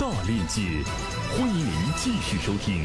大链接，欢迎您继续收听。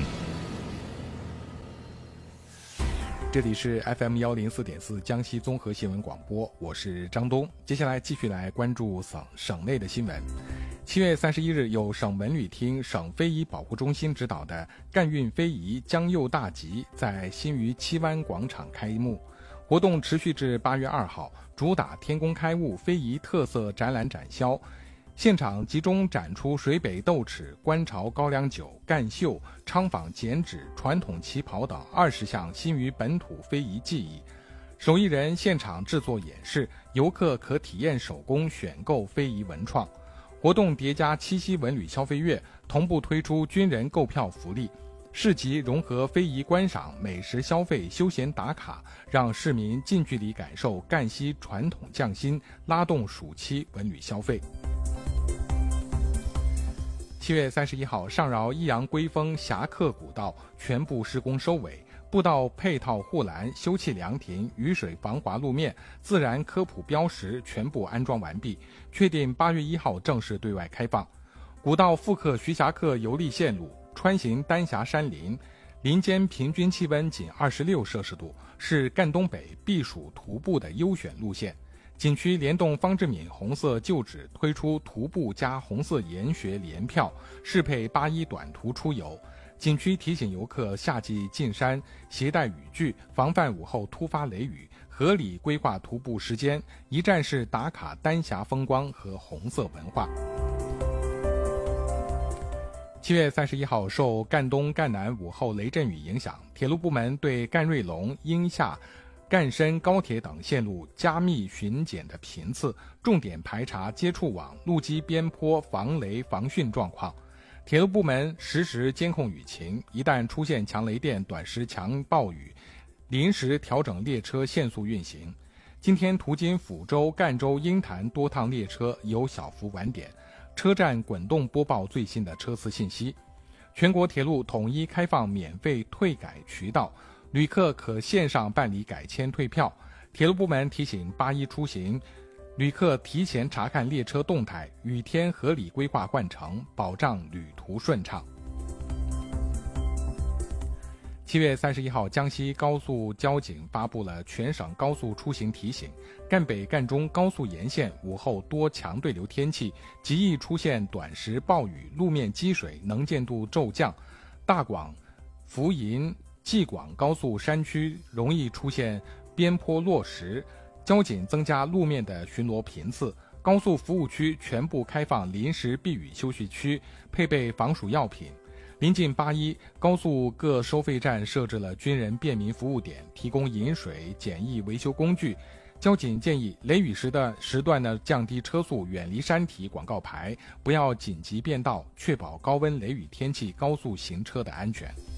这里是 FM104.4 江西综合新闻广播，我是张东。接下来继续来关注省内的新闻。7月31日，由省文旅厅、省非遗保护中心指导的赣韵非遗江右大集在新余七湾广场开幕，活动持续至8月2号，主打天工开物非遗特色展览展销。现场集中展出水北斗尺、观潮高粱酒、干绣、昌坊剪纸、传统旗袍等20项新余本土非遗技艺，手艺人现场制作演示，游客可体验手工选购非遗文创。活动叠加七夕文旅消费月，同步推出军人购票福利。市集融合非遗观赏、美食消费、休闲打卡，让市民近距离感受赣西传统匠心，拉动暑期文旅消费。7月31号，上饶益阳龟峰侠客古道全部施工收尾，步道配套护栏、休憩凉亭、雨水防滑路面、自然科普标识全部安装完毕，确定8月1号正式对外开放。古道复刻徐霞客游历线路，穿行丹霞山林，林间平均气温仅26摄氏度，是赣东北避暑徒步的优选路线。景区联动方志敏红色旧址推出徒步加红色研学联票，适配81短途出游。景区提醒游客夏季进山携带雨具，防范午后突发雷雨，合理规划徒步时间，一站式打卡丹霞风光和红色文化。7月31号，受赣东、赣南午后雷阵雨影响，铁路部门对赣瑞龙、英夏、赣深高铁等线路加密巡检的频次，重点排查接触网、路基边坡防雷防汛状况。铁路部门实时监控雨情，一旦出现强雷电、短时强暴雨，临时调整列车限速运行。今天途经抚州、赣州、鹰潭多趟列车有小幅晚点，车站滚动播报最新的车次信息。全国铁路统一开放免费退改渠道，旅客可线上办理改签退票。铁路部门提醒81出行旅客提前查看列车动态，雨天合理规划换乘，保障旅途顺畅。7月31号，江西高速交警发布了全省高速出行提醒，赣北、赣中高速沿线午后多强对流天气，极易出现短时暴雨、路面积水、能见度骤降。大广、福银、济广高速山区容易出现边坡落石，交警增加路面的巡逻频次。高速服务区全部开放临时避雨休息区，配备防暑药品。临近81，高速各收费站设置了军人便民服务点，提供饮水、简易维修工具。交警建议雷雨时的时段呢，降低车速，远离山体广告牌，不要紧急变道，确保高温雷雨天气高速行车的安全。